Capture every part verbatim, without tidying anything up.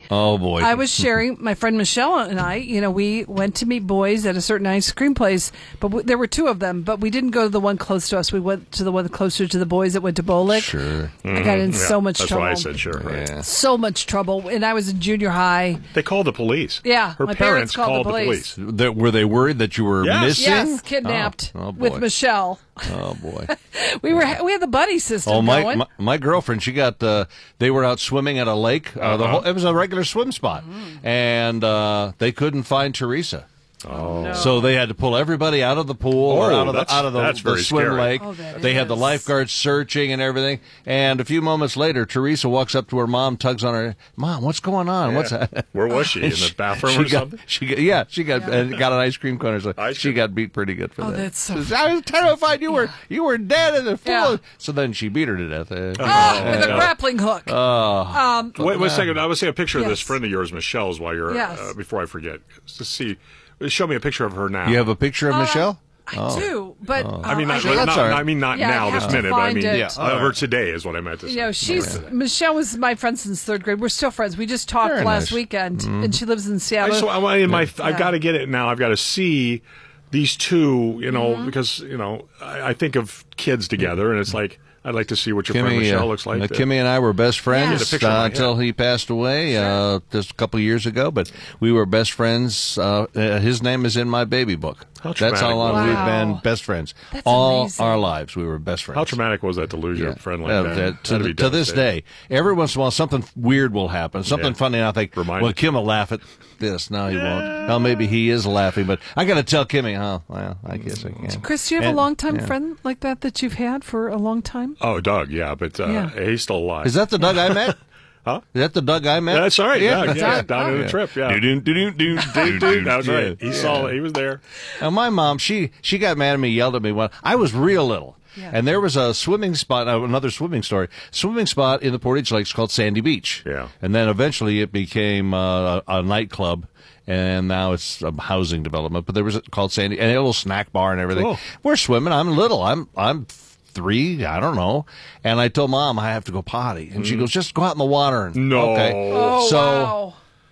Oh, boy. I was sharing, my friend Michelle and I, you know, we went to meet boys at a certain ice cream place, but w- there were two of them, but we didn't go to the one close to us. We went to the one closer to the boys that went to Bolick. Sure. I got in Yeah, so much that's trouble. why I said sure. Right. Yeah. So much trouble. And I was in junior high. They called the police. Yeah, Her my parents, parents called the police. That, were they worried that you were Yes. missing? Yes, kidnapped Oh, oh, boy. with Michelle. Oh, boy. We were we had the buddy system Oh, my, going. my my girlfriend, she got, uh, they were out swimming at a lake. Uh, the Uh-huh. whole, it was a regular swim spot. Mm-hmm. And uh, they couldn't find Teresa. Oh. No. So they had to pull everybody out of the pool or Oh, out of the, that's- out of the, that's the very swim scary. lake. Oh, that they had the is. lifeguards searching and everything. And a few moments later, Teresa walks up to her mom, tugs on her. Mom, what's going on? What's Yeah. that? Where was she? In the bathroom she or got, something? She got, yeah, she got Yeah. uh, got an ice cream cone. So Ice she cream. got beat pretty good for Oh, that. that's so Says, I was terrified. You were you were dead in the pool. Yeah. So then she beat her to death. Uh, Oh, with a no. grappling hook. Oh, um, Wait, wait a second. I was seeing a picture of Yes. this friend of yours, Michelle's, while you're Yes. uh, before I forget. Just to see, show me a picture of her now. you have a picture of Uh, Michelle? I do, but uh, I mean, not, Sure, that's not, all right. I mean, not Yeah, I now, have this to minute, but I find mean, it. Yeah, all of her right. today is what I meant to say. you know, she's Michelle was my friend since third grade. We're still friends. We just talked Very last nice. weekend, and she lives in I Seattle. just, I, want- in my, I've Yeah. got to get it now. I've got to see these two, you know, Mm-hmm. because, you know, I, I think of kids together, and it's like, I'd like to see what your friend Kimmy, Michelle uh, looks like. uh, Kimmy and I were best friends Get a picture of uh, my until head. he passed away uh, just a couple of years ago. But we were best friends. Uh, uh, his name is in my baby book. How That's how traumatic. long Wow. we've been best friends. That's All amazing. our lives, we were best friends. How traumatic was that to lose your Yeah. friend like Uh, that? that- to, That'd the- be to this devastating. day, every once in a while, something weird will happen, something Yeah. funny. And I think, Remind well, you. Kim will laugh at this. No, he won't. Well, maybe he is laughing, but I got to tell Kimmy. Oh, well, I guess I can. Chris, do you have And- a longtime yeah. friend like that that you've had for a long time? Oh, Doug, yeah, but uh, Yeah. he's still alive. Is that the Doug I met? Huh? Is that the Doug I met? That's all right. Yeah, yeah, that's yeah, right. down Oh, in the yeah. trip. Yeah, Do-do-do-do-do-do-do. that was right. He Yeah. saw. He was there. Now, my mom, she she got mad at me, yelled at me when I was real little. Yeah. And there was a swimming spot, uh, another swimming story, swimming spot in the Portage Lakes called Sandy Beach. Yeah. And then eventually it became uh, a, a nightclub, and now it's a housing development. But there was a, called Sandy, and a little snack bar and everything. Cool. We're swimming. I'm little. I'm I'm three. I don't know. And I told Mom I have to go potty, and she goes, "Just go out in the water." And, No. Okay. Oh, So wow.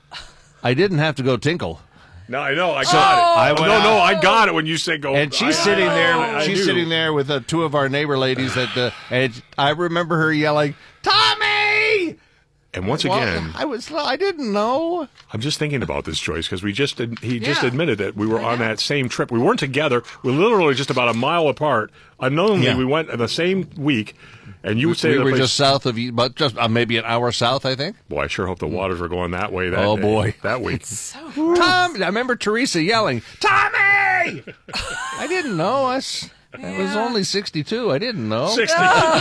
I didn't have to go tinkle. No, I know. I got Oh. it. I I, went no, out- no, I got it when you said go. And she's I- sitting I- there. I she's knew. sitting there with uh, two of our neighbor ladies. That uh, and I remember her yelling, "Tommy!" And once Well, again, I was. I didn't know. I'm just thinking about this, Joyce, because we just he just Yeah. admitted that we were on that same trip. We weren't together. We were literally just about a mile apart. Unknowingly, Yeah. we went in the same week. And you would say We the were place, just south of you, but just uh, maybe an hour south, I think. boy, I sure hope the waters were going that way. That Oh, day, boy. that week. So Tom, I remember Teresa yelling, "Tommy!" I didn't know. I, s- I was Yeah. only sixty-two. I didn't know. Sixty.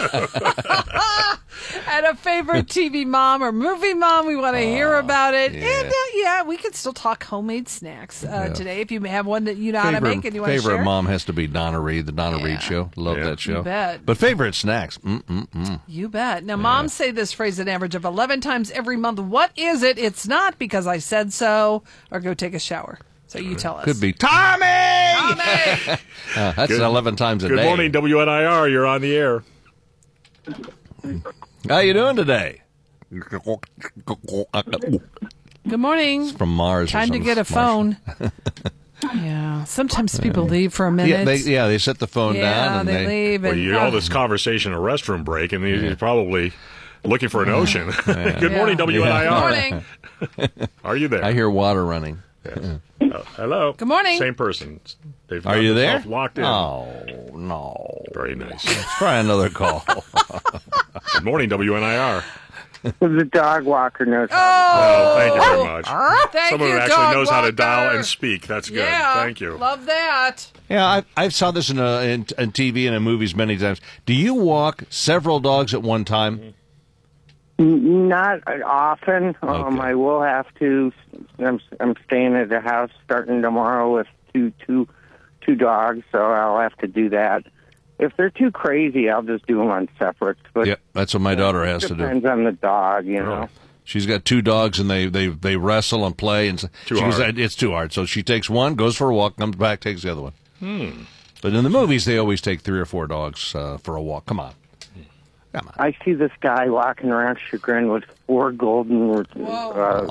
and a favorite T V mom or movie mom, we want to hear about it. yeah. And uh, yeah, we can still talk homemade snacks uh, Yeah. today if you have one that you know how to Favorite, make and you want to favorite share. mom has to be Donna Reed, the Donna Yeah. Reed show. Love Yeah. that show. You bet. But favorite snacks. Mm-mm-mm. You bet. Now, moms say this phrase an average of eleven times every month. What is it? It's not because I said so, or go take a shower. So you tell us. Could be Tommy. Tommy! Uh, that's Good- eleven times a Good day. morning, W N I R. You're on the air. How you doing today? Good morning. From Mars. or Time to some get a Martian. phone. Yeah. Sometimes people leave for a minute. Yeah, they, yeah, they set the phone Yeah, down and they, they, leave. Well, And, you uh, all this conversation, a restroom break, and he's probably looking for an ocean. Good Yeah. morning, W N I R. Good morning. Are you there? I hear water running. Uh, hello. Good morning. Same person. They've Are got you there? themselves Locked in. Oh, no. Very nice. Let's try another call. Good morning, W N I R. The dog walker knows. Oh, thank you very much. Thank Someone you, who actually dog knows how to walker. dial and speak. That's good. Yeah. Thank you. Love that. Yeah, I, I saw this in, a, in, in T V and in movies many times. Do you walk several dogs at one time? N- Not often. Um, Okay. I will have to. I'm I'm staying at the house starting tomorrow with two two two dogs, so I'll have to do that. If they're too crazy, I'll just do them on separates. But Yep, that's what my daughter has it to do. depends on the dog, you know. She's got two dogs, and they, they, they wrestle and play. And so- Too she goes, hard. it's too hard. So she takes one, goes for a walk, comes back, takes the other one. Hmm. But in the movies, they always take three or four dogs uh, for a walk. Come on. Come on. I see this guy walking around Chagrin with four golden uh,